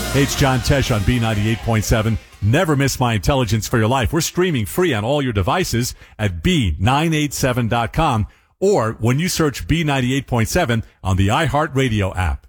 Hey, it's John Tesh on B98.7. Never miss My Intelligence for Your Life. We're streaming free on all your devices at B987.com or when you search B98.7 on the iHeartRadio app.